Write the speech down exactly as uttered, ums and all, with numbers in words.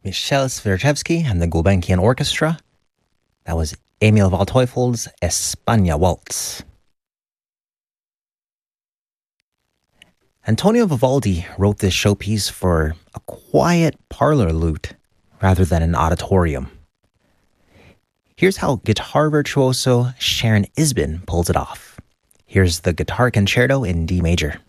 Michel Swiatkowski and the Gulbenkian Orchestra. That was Emil Waldteufel's España Waltz. Antonio Vivaldi wrote this showpiece for a quiet parlor lute rather than an auditorium. Here's how guitar virtuoso Sharon Isbin pulls it off. Here's the Guitar Concerto in D major.